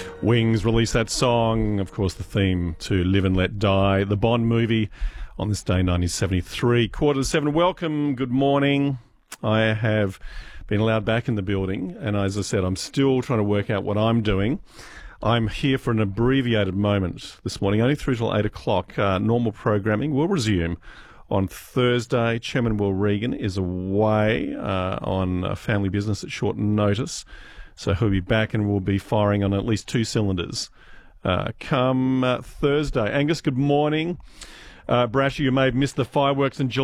Wings released that song, of course, the theme to Live and Let Die, the Bond movie, on this day, 1973. 6:45. Welcome, good morning. I have been allowed back in the building, and as I said, I'm still trying to work out what I'm doing. I'm here for an abbreviated moment this morning, only through till 8 o'clock. Normal programming will resume on Thursday. Chairman Will Regan is away on family business at short notice, so he'll be back and we'll be firing on at least 2 cylinders come Thursday. Angus, good morning. Brasher, you may have missed the fireworks in July.